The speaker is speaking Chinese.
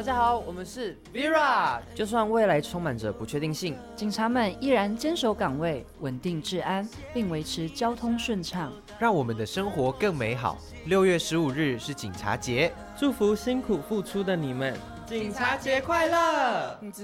大家好，我们是 Vera。就算未来充满着不确定性， 警察们依然坚守岗位，稳定治安，并维持交通顺畅， 让我们的生活更美好。6月15日是警察节， 祝福辛苦付出的你们， 警察节快乐！